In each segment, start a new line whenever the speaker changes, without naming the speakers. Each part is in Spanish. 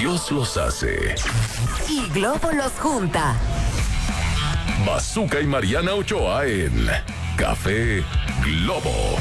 Dios los hace
y Globo los junta.
Bazooka y Mariana Ochoa en Café Globo.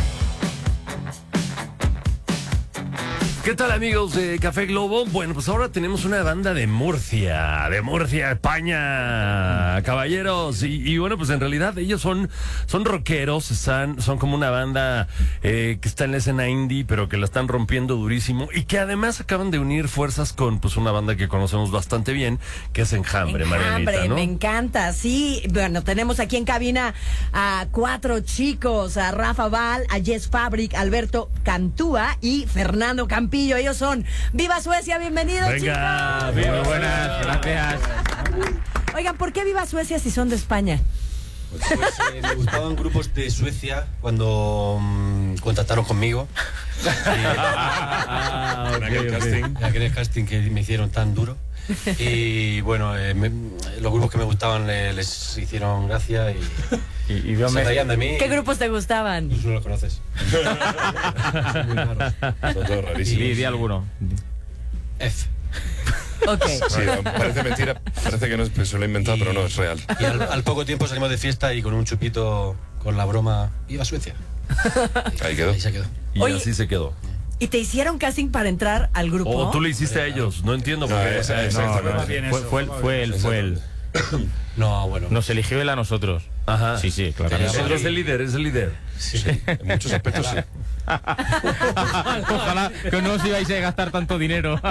¿Qué tal, amigos de Café Globo? Bueno, pues ahora tenemos una banda de Murcia, España, caballeros. Y bueno, pues en realidad ellos son rockeros, son como una banda que está en la escena indie, pero que la están rompiendo durísimo. Y que además acaban de unir fuerzas con pues una banda que conocemos bastante bien, que es Enjambre, Marianita, ¿no?
Me encanta, sí. Bueno, tenemos aquí en cabina a 4 chicos, a Rafa Val, a Jess Fabric, Alberto Cantúa y Fernando Campillo. Ellos son Viva Suecia, bienvenidos.
Venga,
chicos.
muy buenas, gracias.
Oigan, ¿por qué Viva Suecia si son de España?
Pues, me gustaban grupos de Suecia cuando contactaron conmigo. Aquel casting que me hicieron tan duro. Y bueno, los grupos que me gustaban les hicieron gracia y se reían de mí.
¿Qué grupos te gustaban?
Tú no los conoces. Muy raros.
Son todos rarísimos.
Di alguno.
F.
Ok.
Sí, parece mentira, parece que no se lo he inventado, pero no es real.
Y al poco tiempo salimos de fiesta y con un chupito, con la broma, iba a Suecia.
Ahí quedó.
Ahí se quedó.
Y
Oye,
así se quedó.
¿Y te hicieron casting para entrar al grupo?
O tú le hiciste a ellos, no entiendo por qué.
Exactamente.
Fue él.
No, bueno.
Nos eligió él a nosotros.
Ajá.
Sí, claro.
Es el líder.
Sí, en muchos aspectos sí.
Ojalá que no os ibais a gastar tanto dinero.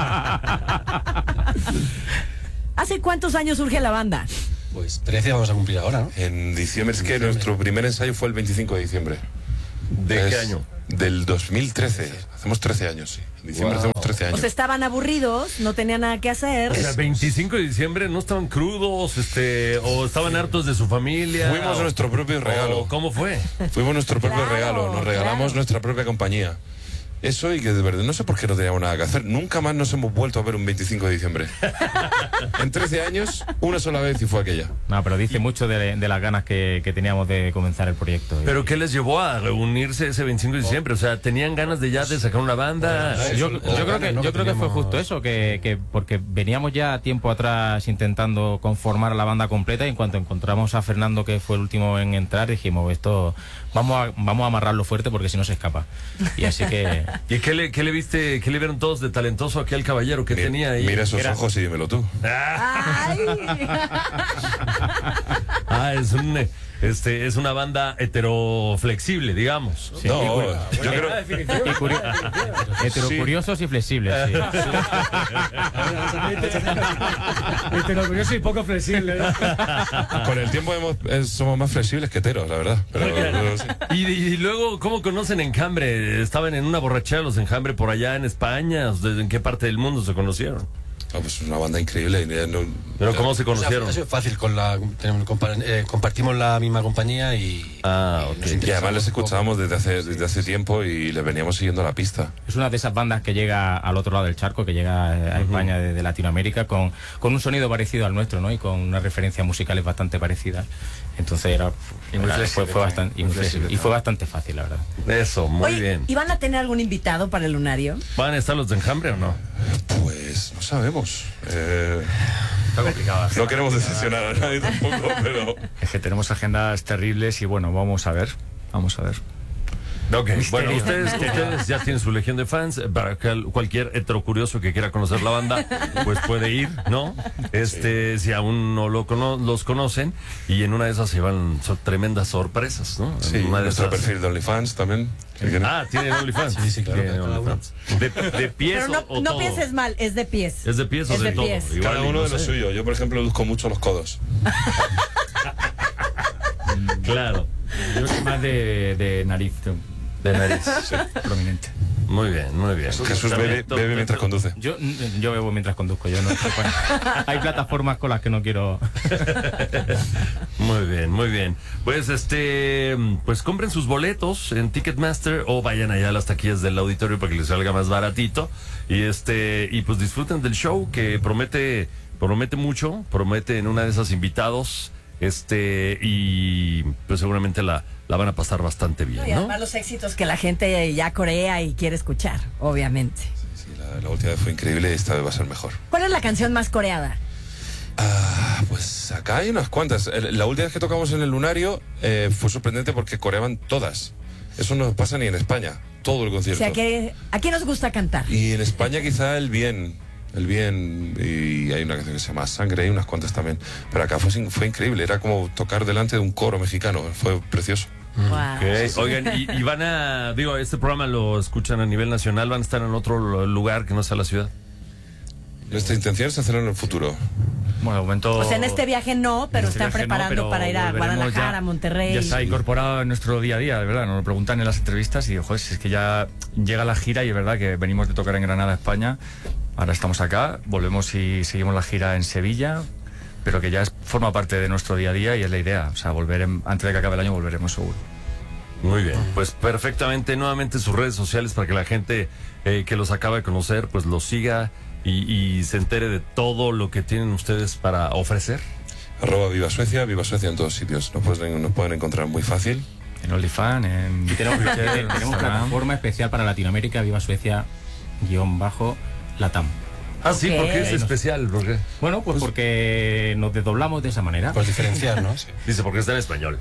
¿Hace cuántos años surge la banda?
Pues 13 vamos a cumplir ahora, ¿no?
En diciembre, es que nuestro primer ensayo fue el 25 de diciembre.
¿De qué año?
Del 2013. Hacemos 13 años, sí. En diciembre hacemos 13
O
años.
sea, estaban aburridos, no tenían nada que hacer.
O sea, 25 de diciembre, ¿no estaban crudos, o estaban hartos de su familia?
Fuimos nuestro propio regalo.
¿Cómo fue?
Fuimos nuestro propio
Claro,
regalo. Nos regalamos
claro.
nuestra propia compañía. Eso, y que de verdad no sé por qué no teníamos nada que hacer. Nunca más nos hemos vuelto a ver un 25 de diciembre. En 13 años, una sola vez, y fue aquella.
No, pero dice mucho de las ganas que teníamos de comenzar el proyecto.
¿Pero qué les llevó a reunirse ese 25 de diciembre? O sea, ¿tenían ganas de sacar una banda?
Yo creo que fue justo eso, que porque veníamos ya tiempo atrás intentando conformar a la banda completa, y en cuanto encontramos a Fernando, que fue el último en entrar, dijimos, esto vamos a amarrarlo fuerte porque si no se escapa. Y así que...
¿Y qué le viste, qué le vieron todos de talentoso a aquel caballero que tenía ahí?
Mira esos ojos y dímelo tú.
Ay.
Es una banda heteroflexible, digamos.
Sí.
No, yo creo...
Heterocuriosos y flexibles, sí.
Heterocurioso y poco flexible, ¿no?
Con el tiempo somos más flexibles que heteros, la verdad. Pero sí.
Y luego, ¿cómo conocen Enjambre? ¿Estaban en una borrachera los Enjambre por allá en España? ¿En qué parte del mundo se conocieron?
Pues una banda increíble.
¿Pero cómo se
O sea,
conocieron?
ha sido fácil, compartimos la misma compañía y...
Ah, ok.
nos
Y
interesamos
además les
un poco.
escuchábamos desde hace tiempo y les veníamos siguiendo la pista.
Es una de esas bandas que llega al otro lado del charco, que llega a España de Latinoamérica con un sonido parecido al nuestro, ¿no? Y con unas referencias musicales bastante parecidas. Entonces fue bastante fácil, la verdad.
Eso, muy
Oye,
bien.
¿y van a tener algún invitado para el lunario?
¿Van a estar los de Enjambre o no?
Pues no sabemos.
Está complicado.
No queremos decepcionar a nadie tampoco, pero...
Es que tenemos agendas terribles y bueno, vamos a ver.
Ok, bueno, ustedes ya tienen su legión de fans. Para cualquier heterocurioso que quiera conocer la banda, pues puede ir, ¿no? Si aún no los conocen, y en una de esas se van tremendas sorpresas, ¿no?
Sí,
en una de
nuestro
esas...
perfil de OnlyFans también.
¿Tienen OnlyFans?
Sí, claro.
Tienen OnlyFans. ¿De pies
Pero
o
no
todo?
pienses mal, es de pies.
¿Es de pies o
Es
de
de
todo?
pies.
Igual,
Cada uno
no
de lo
sé.
suyo. Yo, por ejemplo, luzco mucho los codos.
Claro,
Yo soy más de nariz,
de nariz.
prominente.
Muy bien, muy bien.
Jesús bebe mientras conduce.
Yo bebo mientras conduzco, yo no. Bueno, hay plataformas con las que no quiero.
Muy bien, muy bien. Pues pues compren sus boletos en Ticketmaster o vayan allá a las taquillas del auditorio para que les salga más baratito. Y pues disfruten del show, que promete mucho, promete en una de esas invitados. Y pues seguramente la van a pasar bastante bien,
Y
¿no?
además los éxitos que la gente ya corea y quiere escuchar, obviamente.
Sí, La última vez fue increíble y esta vez va a ser mejor.
¿Cuál es la canción más coreada?
Pues acá hay unas cuantas. La última vez que tocamos en el Lunario fue sorprendente porque coreaban todas. Eso no pasa ni en España, todo el
O
concierto.
sea, ¿a quién nos gusta cantar?
Y en España quizá el bien, y hay una canción que se llama Sangre, hay unas cuantas también. Pero acá fue increíble, era como tocar delante de un coro mexicano, fue precioso.
Wow.
Okay. Oigan, y van a, digo, este programa lo escuchan a nivel nacional, van a estar en otro lugar que no sea la ciudad.
Nuestra intención es hacerlo en el futuro.
Bueno, de momento...
O sea, en este viaje no, pero están preparando para ir a Guadalajara, a Monterrey.
Ya está incorporado en nuestro día a día, de verdad. Nos lo preguntan en las entrevistas y, joder, si es que ya llega la gira y es verdad que venimos de tocar en Granada, España. Ahora estamos acá, volvemos y seguimos la gira en Sevilla, pero que ya forma parte de nuestro día a día y es la idea. O sea, volver antes de que acabe el año volveremos seguro.
Muy bien, pues perfectamente, nuevamente sus redes sociales para que la gente que los acaba de conocer, pues los siga y se entere de todo lo que tienen ustedes para ofrecer.
@Viva Suecia en todos sitios. Nos pueden encontrar muy fácil.
En OnlyFans, en...
Y tenemos plataforma especial para Latinoamérica, Viva Suecia _Latam.
Ah, sí,
Ok.
porque es especial, ¿por qué?
Bueno, pues porque nos desdoblamos de esa manera.
Por diferenciar, ¿no? Sí.
Dice, porque está en español.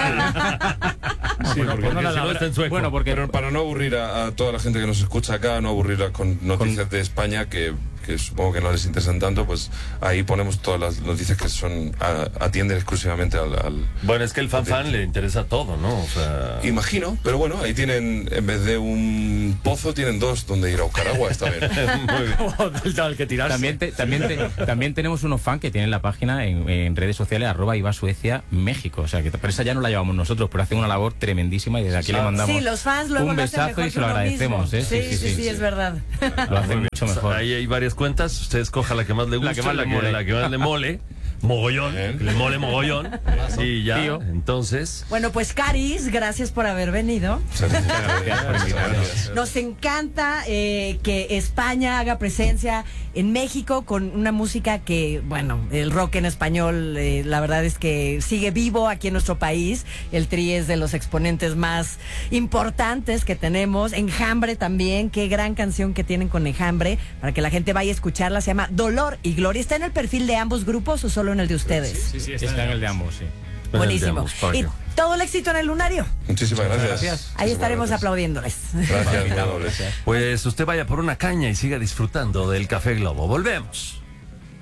Sí, porque
Porque si no está en sueco.
Bueno, porque
pero para no aburrir a toda la gente que nos escucha acá, no aburrirla con noticias de España que supongo que no les interesan tanto, pues ahí ponemos todas las noticias que son atienden exclusivamente al...
Bueno, es que el fan le interesa todo, ¿no? O sea...
Imagino, pero bueno, ahí tienen, en vez de un pozo, tienen dos donde ir a buscar agua, está bien.
Muy bien.
Al que tirarse.
También tenemos unos fans que tienen la página en redes sociales @Viva Suecia México. O sea, que pero esa ya no la llevamos nosotros, pero hacen una labor tremendísima y desde aquí le mandamos
Sí, los fans luego
un
lo hacen
besazo
mejor
y se lo
que uno
agradecemos.
mismo. Sí, es verdad.
Lo hacen mucho mejor.
Ahí hay varias cuentas, usted escoja la que más le guste,
La que más le mole.
la que más le mole, mogollón,
Bien.
le mole mogollón, y ya,
Tío.
entonces...
Bueno, pues Caris, gracias por haber venido.
Gracias por invitarnos.
Nos encanta que España haga presencia en México con una música que, bueno, el rock en español, la verdad es que sigue vivo aquí en nuestro país. El Tri es de los exponentes más importantes que tenemos. Enjambre también, qué gran canción que tienen con Enjambre, para que la gente vaya a escucharla. Se llama Dolor y Gloria. ¿Está en el perfil de ambos grupos o solo en el de ustedes?
Sí,
Está en el de ambos, sí.
Buenísimo.
¿Para
Y
qué?
todo el éxito en el Lunario.
Muchísimas gracias.
gracias.
Ahí
Muchísimas
estaremos
gracias.
aplaudiéndoles.
Gracias, muy amables.
Pues usted vaya por una caña y siga disfrutando del Café Globo. Volvemos.